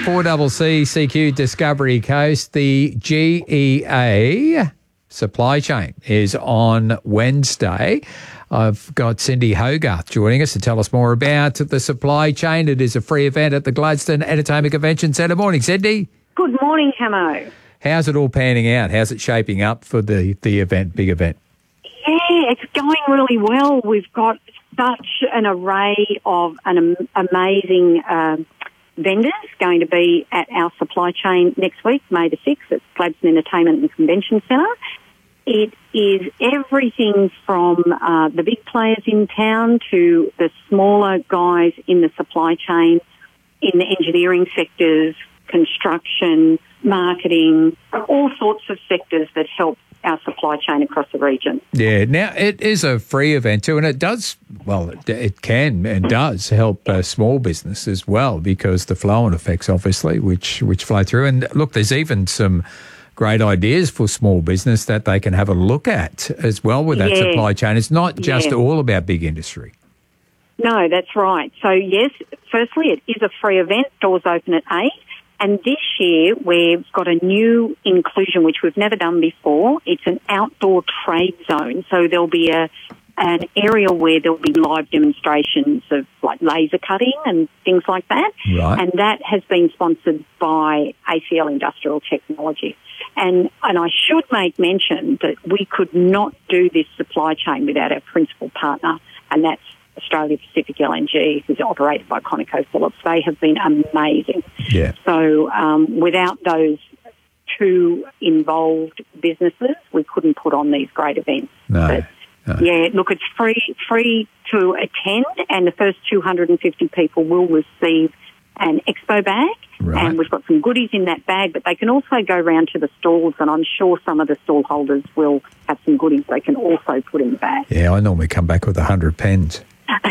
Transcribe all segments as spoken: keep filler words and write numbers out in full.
four C C C Q Discovery Coast, the G E A supply chain is on Wednesday. I've got Cindy Hogarth joining us to tell us more about the supply chain. It is a free event at the Gladstone Entertainment Convention Centre. Morning, Cindy. Good morning, Hamo. How's it all panning out? How's it shaping up for the, the event, big event? Yeah, it's going really well. We've got such an array of an am- amazing uh, vendors going to be at our supply chain next week, May the sixth, at Gladstone Entertainment and Convention Centre. It is everything from uh, the big players in town to the smaller guys in the supply chain, in the engineering sectors, construction, marketing, all sorts of sectors that help our supply chain across the region. Yeah, now it is a free event too, and it does, well, it, it can and does help uh, small business as well, because the flow-on effects, obviously, which, which flow through. And look, there's even some great ideas for small business that they can have a look at as well with that yeah. supply chain. It's not just yeah. all about big industry. No, that's right. So, yes, firstly, it is a free event. Doors open at eight. And this year, we've got a new inclusion, which we've never done before. It's an outdoor trade zone. So there'll be a an area where there'll be live demonstrations of like laser cutting and things like that. Right. And that has been sponsored by A C L Industrial Technology. And and I should make mention that we could not do this supply chain without our principal partner, and that's Australia Pacific L N G, who's operated by ConocoPhillips. They have been amazing. Yeah. So um, without those two involved businesses, we couldn't put on these great events. No. But, no. yeah, look, it's free free to attend, and the first two hundred fifty people will receive an expo bag. Right. And we've got some goodies in that bag, but they can also go round to the stalls, and I'm sure some of the stall holders will have some goodies they can also put in the bag. Yeah, I normally come back with a hundred pens.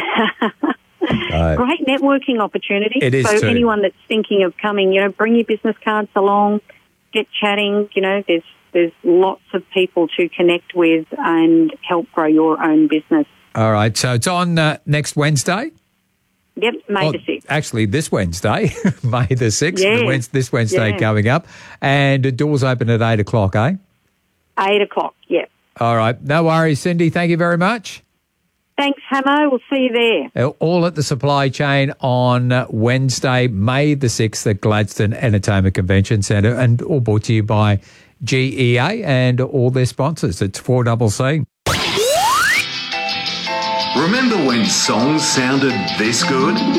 uh, Great networking opportunity. It is So too. anyone that's thinking of coming, you know, bring your business cards along, get chatting. You know, there's there's lots of people to connect with and help grow your own business. All right, so it's on uh, next Wednesday? Yep, May Oh, the sixth. actually, this Wednesday, May the sixth, Yeah. the Wednes- this Wednesday Yeah. coming up. And the doors open at eight o'clock, eh? Eight o'clock, yep. All right, no worries, Cindy. Thank you very much. Thanks, Hamo. We'll see you there. All at the supply chain on Wednesday, May the sixth at Gladstone Entertainment Convention Centre, and all brought to you by G E A and all their sponsors. It's four C C. Remember when songs sounded this good?